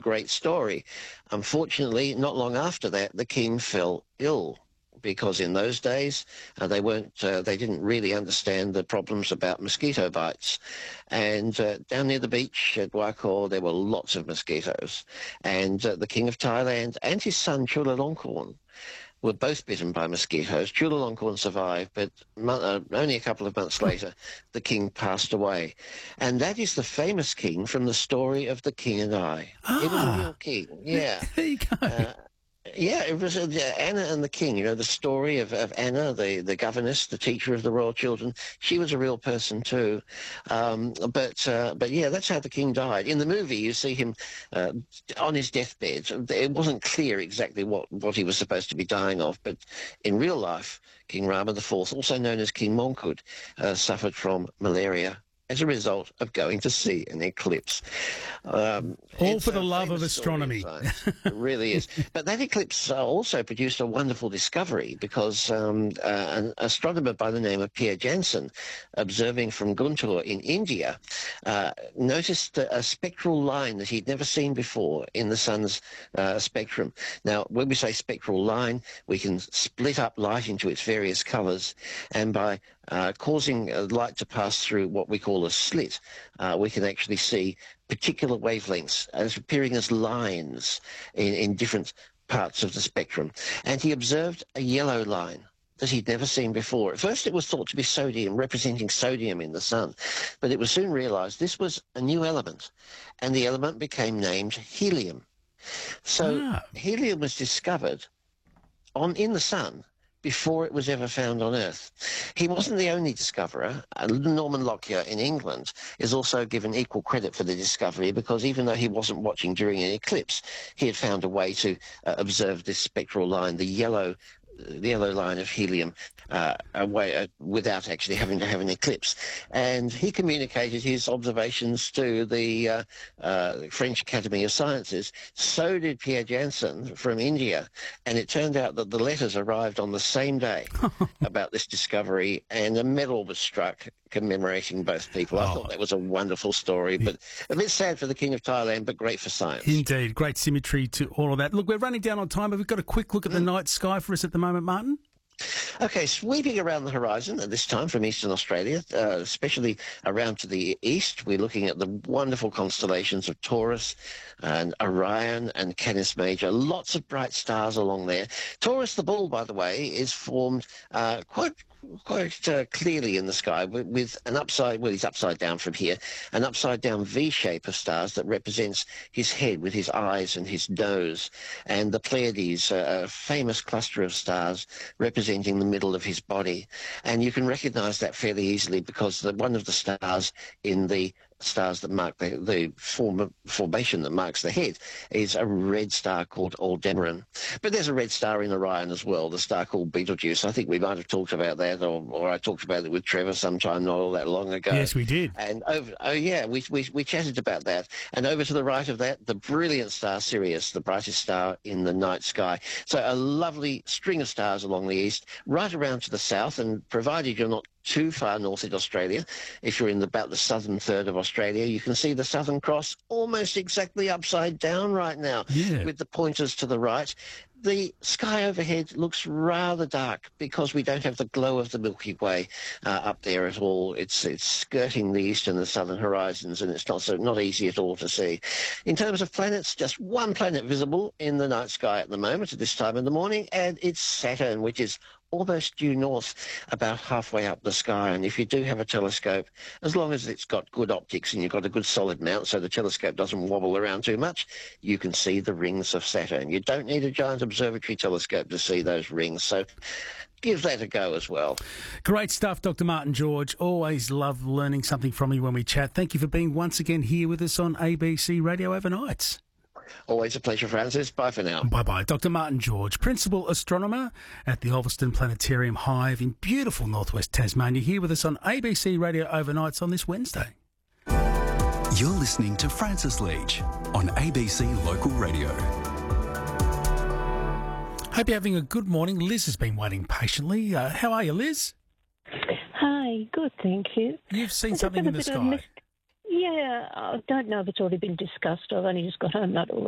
great story. Unfortunately, not long after that, the king fell ill, because in those days they didn't really understand the problems about mosquito bites. And down near the beach at Waikor, there were lots of mosquitoes. And the King of Thailand and his son Chulalongkorn were both bitten by mosquitoes. Chulalongkorn survived, but only a couple of months later, the king passed away. And that is the famous king from the story of The King and I. It was a real king, yeah. There you go. Yeah, it was Anna and the King, the story of Anna, the governess, the teacher of the royal children. She was a real person too. But yeah, that's how the king died. In the movie, you see him on his deathbed. It wasn't clear exactly what he was supposed to be dying of, but in real life, King Rama IV, also known as King Mongkut, suffered from malaria as a result of going to see an eclipse. All for the love of astronomy. It really is. But that eclipse also produced a wonderful discovery, because an astronomer by the name of Pierre Janssen, observing from Guntur in India, noticed a spectral line that he'd never seen before in the sun's spectrum. Now, when we say spectral line, we can split up light into its various colours, and by causing light to pass through what we call a slit, we can actually see particular wavelengths as appearing as lines in different parts of the spectrum. And he observed a yellow line that he'd never seen before. At first it was thought to be sodium, representing sodium in the sun, but it was soon realised this was a new element, and the element became named helium. So helium was discovered in the sun before it was ever found on Earth. He wasn't the only discoverer. Norman Lockyer in England is also given equal credit for the discovery, because even though he wasn't watching during an eclipse, he had found a way to observe this spectral line, the yellow line of helium, without actually having to have an eclipse. And he communicated his observations to the French Academy of Sciences. So did Pierre Janssen from India. And it turned out that the letters arrived on the same day about this discovery, and a medal was struck commemorating both people. I thought that was a wonderful story, but a bit sad for the King of Thailand, but great for science. Indeed, great symmetry to all of that. Look, we're running down on time, but we've got a quick look at the night sky for us at the moment, Martin. Okay, sweeping around the horizon at this time from eastern Australia, especially around to the east, we're looking at the wonderful constellations of Taurus and Orion and Canis Major. Lots of bright stars along there. Taurus the Bull, by the way, is formed quite clearly in the sky with an upside, well, he's upside down from here, an upside down V shape of stars that represents his head with his eyes and his nose, and the Pleiades, a famous cluster of stars representing the middle of his body. And you can recognize that fairly easily, because one of the stars in the stars that mark the formation that marks the head is a red star called Aldebaran. But there's a red star in Orion as well, the star called Betelgeuse. I think we might have talked about that, or I talked about it with Trevor sometime not all that long ago. Yes, we did. And we chatted about that. And over to the right of that, the brilliant star Sirius, the brightest star in the night sky. So a lovely string of stars along the east, right around to the south, and provided you're not too far north in Australia, if you're in about the southern third of Australia, you can see the Southern Cross almost exactly upside down right now, with the pointers to the right. The sky overhead looks rather dark because we don't have the glow of the Milky Way up there at all. It's skirting the eastern and southern horizons, and it's not easy at all to see. In terms of planets, just one planet visible in the night sky at the moment at this time of the morning, and it's Saturn, which is almost due north, about halfway up the sky. And if you do have a telescope, as long as it's got good optics and you've got a good solid mount so the telescope doesn't wobble around too much, you can see the rings of Saturn. You don't need a giant observatory telescope to see those rings, so give that a go as well. Great stuff, Dr. Martin George. Always love learning something from you when we chat. Thank you for being once again here with us on ABC Radio Overnights. Always a pleasure, Francis. Bye for now. Bye-bye. Dr. Martin George, Principal Astronomer at the Ulverston Planetarium Hive in beautiful northwest Tasmania, here with us on ABC Radio Overnights on this Wednesday. You're listening to Francis Leach on ABC Local Radio. Hope you're having a good morning. Liz has been waiting patiently. How are you, Liz? Hi, good, thank you. You've seen something in the sky. Yeah, I don't know if it's already been discussed. I've only just got home not all